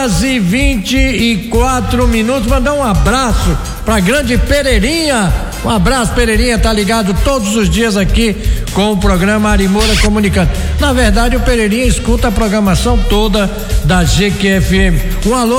8h24. Mandar um abraço pra grande Pereirinha. Um abraço, Pereirinha, tá ligado todos os dias aqui com o programa Ari Moura Comunicando. Na verdade, o Pereirinha escuta a programação toda da GQFM. Um alô